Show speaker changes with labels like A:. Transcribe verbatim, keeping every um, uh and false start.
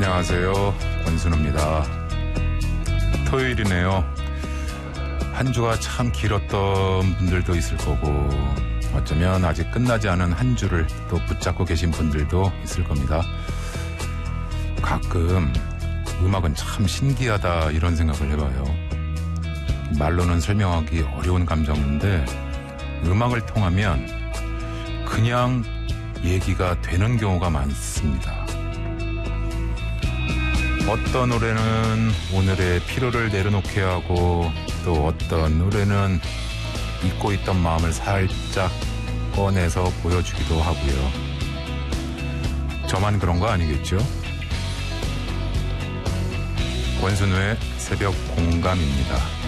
A: 안녕하세요. 권순우입니다. 토요일이네요. 한 주가 참 길었던 분들도 있을 거고 어쩌면 아직 끝나지 않은 한 주를 또 붙잡고 계신 분들도 있을 겁니다. 가끔 음악은 참 신기하다 이런 생각을 해봐요. 말로는 설명하기 어려운 감정인데 음악을 통하면 그냥 얘기가 되는 경우가 많습니다. 어떤 노래는 오늘의 피로를 내려놓게 하고 또 어떤 노래는 잊고 있던 마음을 살짝 꺼내서 보여주기도 하고요. 저만 그런 거 아니겠죠? 권순우의 새벽 공감입니다.